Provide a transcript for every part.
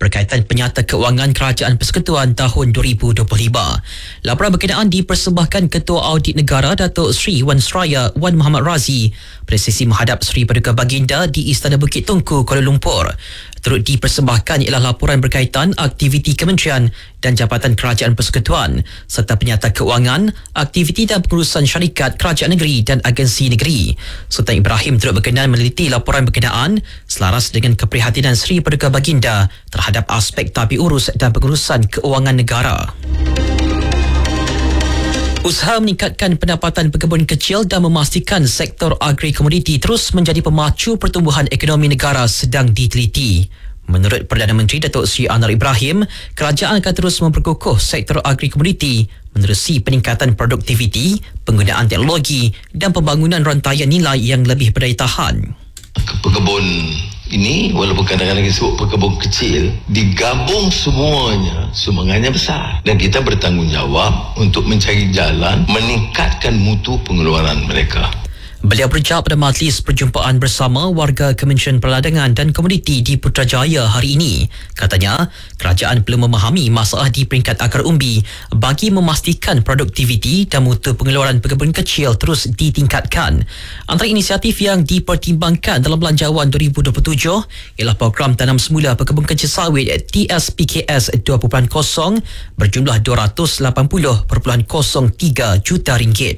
berkaitan penyata keuangan Kerajaan Persekutuan tahun 2025. Laporan berkenaan dipersembahkan Ketua Audit Negara Datuk Seri Wan Seraya Wan Muhammad Razi pada sesi menghadap Seri Paduka Baginda di Istana Bukit Tungku, Kuala Lumpur. Turut dipersembahkan ialah laporan berkaitan aktiviti kementerian dan Jabatan Kerajaan Persekutuan serta penyata keuangan, aktiviti dan pengurusan syarikat kerajaan negeri dan agensi negeri. Sultan Ibrahim turut berkenan meneliti laporan berkenaan selaras dengan keprihatinan Seri Paduka Baginda terhadap aspek tabi urus dan pengurusan keuangan negara. Usaha meningkatkan pendapatan pekebun kecil dan memastikan sektor agri-komoditi terus menjadi pemacu pertumbuhan ekonomi negara sedang diteliti. Menurut Perdana Menteri Datuk Seri Anwar Ibrahim, kerajaan akan terus memperkukuh sektor agri-komoditi menerusi peningkatan produktiviti, penggunaan teknologi dan pembangunan rantaian nilai yang lebih berdaya tahan. Pekebun ini, walaupun kadang-kadang disebut pekebun kecil, digabung semuanya, sumbangannya besar. Dan kita bertanggungjawab untuk mencari jalan meningkatkan mutu pengeluaran mereka. Beliau berjawab pada majlis perjumpaan bersama warga Kementerian Perdagangan dan Komoditi di Putrajaya hari ini. Katanya, kerajaan perlu memahami masalah di peringkat akar umbi bagi memastikan produktiviti dan mutu pengeluaran pekebun kecil terus ditingkatkan. Antara inisiatif yang dipertimbangkan dalam Belanjawan 2027 ialah program tanam semula pekebun kecil sawit TSPKS 2.0 berjumlah RM280.03 juta.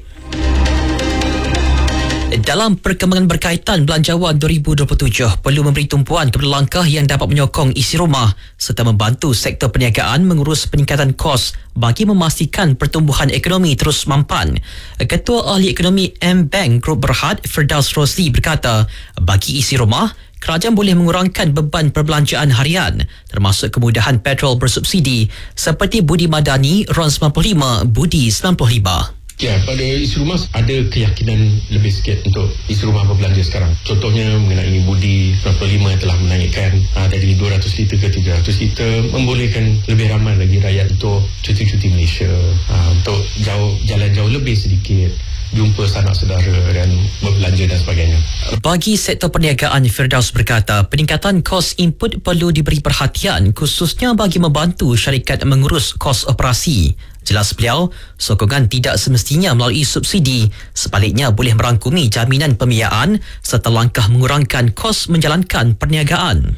Dalam perkembangan berkaitan Belanjawan 2027 perlu memberi tumpuan kepada langkah yang dapat menyokong isi rumah serta membantu sektor perniagaan mengurus peningkatan kos bagi memastikan pertumbuhan ekonomi terus mampan. Ketua Ahli Ekonomi M-Bank Group Berhad Firdaus Rosli berkata, bagi isi rumah, kerajaan boleh mengurangkan beban perbelanjaan harian termasuk kemudahan petrol bersubsidi seperti Budi Madani RON 95 Budi 95. Ya, pada isi rumah ada keyakinan lebih sikit untuk isi rumah berbelanja sekarang. Contohnya mengenai Budi 95 yang telah menaikkan dari 200 liter ke 300 liter, membolehkan lebih ramai lagi rakyat untuk cuti-cuti Malaysia, untuk jalan jauh lebih sedikit, jumpa sanak saudara dan berbelanja dan sebagainya. Bagi sektor perniagaan, Firdaus berkata peningkatan kos input perlu diberi perhatian khususnya bagi membantu syarikat mengurus kos operasi. Jelas beliau, sokongan tidak semestinya melalui subsidi, sebaliknya boleh merangkumi jaminan pembiayaan serta langkah mengurangkan kos menjalankan perniagaan.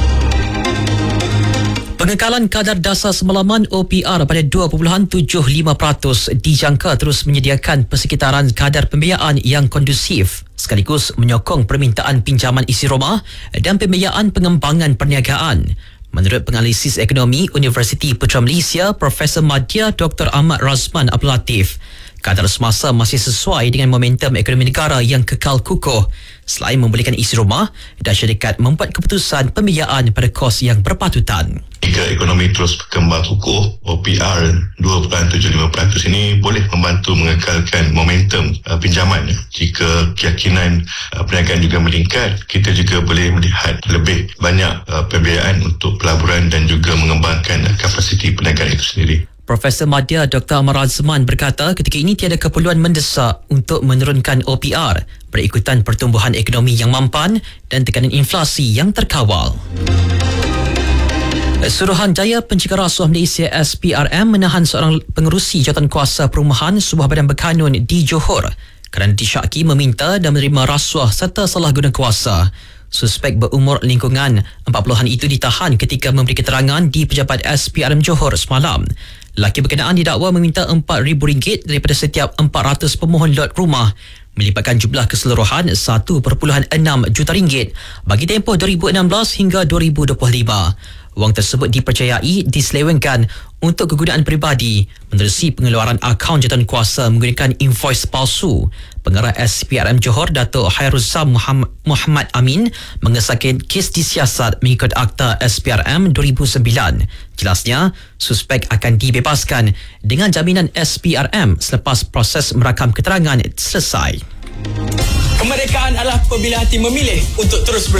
Pengekalan kadar dasar semalaman OPR pada 2.75% dijangka terus menyediakan persekitaran kadar pembiayaan yang kondusif sekaligus menyokong permintaan pinjaman isi rumah dan pembiayaan pengembangan perniagaan. Menurut penganalisis ekonomi Universiti Putra Malaysia, Profesor Madya Dr. Ahmad Razman Abdul Latif, kadar semasa masih sesuai dengan momentum ekonomi negara yang kekal kukuh. Selain membolehkan isi rumah, dan syarikat membuat keputusan pembiayaan pada kos yang berpatutan. Jika ekonomi terus berkembang kukuh, OPR 2.75% ini boleh membantu mengekalkan momentum pinjaman. Jika keyakinan perniagaan juga meningkat, kita juga boleh melihat lebih banyak pembiayaan untuk pelaburan dan juga mengembangkan kapasiti perniagaan itu sendiri. Profesor Madya Dr. Ahmad Razman berkata ketika ini tiada keperluan mendesak untuk menurunkan OPR berikutan pertumbuhan ekonomi yang mampan dan tekanan inflasi yang terkawal. Suruhanjaya Pencegah Rasuah Malaysia SPRM menahan seorang pengerusi jawatankuasa perumahan sebuah badan berkanun di Johor kerana disyaki meminta dan menerima rasuah serta salah guna kuasa. Suspek berumur lingkungan 40-an itu ditahan ketika memberi keterangan di pejabat SPRM Johor semalam. Lelaki berkenaan didakwa meminta RM4,000 daripada setiap 400 pemohon lot rumah melibatkan jumlah keseluruhan RM1.6 juta bagi tempoh 2016 hingga 2025. Wang tersebut dipercayai diselewengkan untuk kegunaan peribadi menerusi pengeluaran akaun jawatankuasa menggunakan invoice palsu. Pengarah SPRM Johor Datuk Hairuzam Muhammad Amin mengesahkan kes disiasat mengikut Akta SPRM 2009. Jelasnya, suspek akan dibebaskan dengan jaminan SPRM selepas proses merakam keterangan selesai. Kemerdekaan adalah pemilihan hati memilih untuk terus